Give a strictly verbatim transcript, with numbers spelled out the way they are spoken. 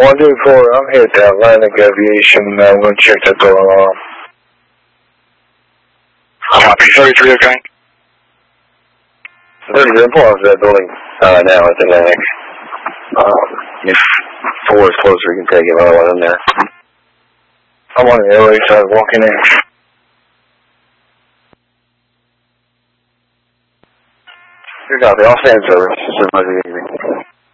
one two four, I'm here at Atlantic Aviation. I'm going to check that door alarm. Copy, thirty-three, okay? thirty-three, I'm pulling up to that building uh, now at Atlantic. Um, if four is closer, you can take him. I want him there. I'm on the airway side, walking in. Good copy, I'll stand service as soon as I get